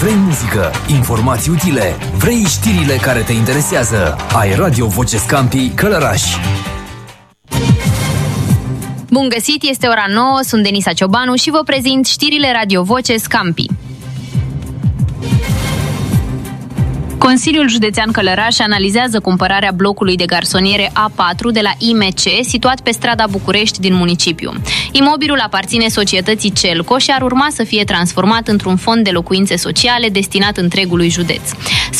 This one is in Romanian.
Vrei muzică, informații utile, vrei știrile care te interesează. Ai Radio Voce Scampi Călăraș. Bun găsit, este ora 9, sunt Denisa Ciobanu și vă prezint știrile Radio Voce Scampi. Consiliul Județean Călăraș analizează cumpărarea blocului de garsoniere A4 de la IMC, situat pe strada București din municipiu. Imobilul aparține societății Celco și ar urma să fie transformat într-un fond de locuințe sociale destinat întregului județ.